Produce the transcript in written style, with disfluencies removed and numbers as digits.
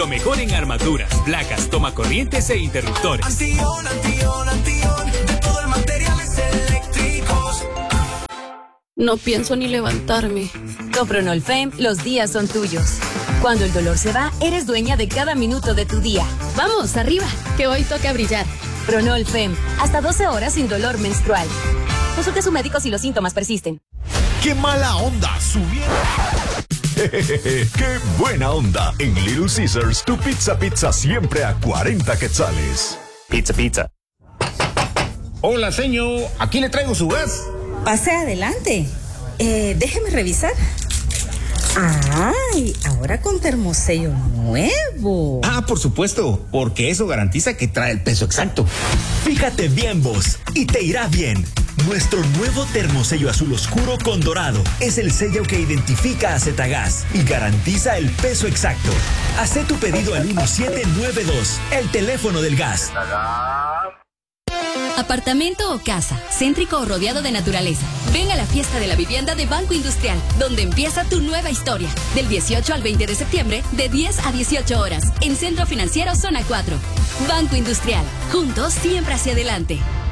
Lo mejor en armaduras, placas, tomacorrientes e interruptores. Antion, de todo el materiales eléctricos. No pienso ni levantarme. Con Pronolfem, los días son tuyos. Cuando el dolor se va, eres dueña de cada minuto de tu día. Vamos, arriba, que hoy toca brillar. Pronolfem, hasta 12 horas sin dolor menstrual. Consulte a su médico si los síntomas persisten. ¡Qué mala onda! Subiendo. ¡Qué buena onda! En Little Caesars, tu pizza siempre a 40 quetzales. Pizza. Hola, señor. Aquí le traigo su gas. Pase adelante. Déjeme revisar. ¡Ay! Ahora con termosello nuevo. Ah, por supuesto, porque eso garantiza que trae el peso exacto. Fíjate bien vos, y te irá bien. Nuestro nuevo termosello azul oscuro con dorado es el sello que identifica a Zetagas y garantiza el peso exacto. Haz tu pedido al 1792, el teléfono del gas. Apartamento o casa, céntrico o rodeado de naturaleza. Ven a la fiesta de la vivienda de Banco Industrial, donde empieza tu nueva historia. Del 18 al 20 de septiembre, de 10 a 18 horas, en Centro Financiero Zona 4. Banco Industrial, juntos siempre hacia adelante.